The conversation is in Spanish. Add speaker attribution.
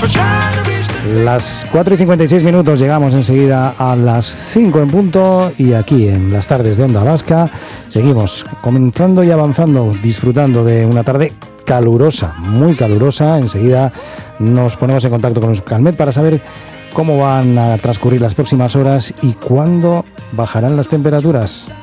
Speaker 1: Las 4:56, llegamos enseguida a las 5 en punto y aquí en las tardes de Onda Vasca seguimos comenzando y avanzando, disfrutando de una tarde calurosa, muy calurosa. Enseguida nos ponemos en contacto con Euskalmet para saber cómo van a transcurrir las próximas horas y cuándo bajarán las temperaturas.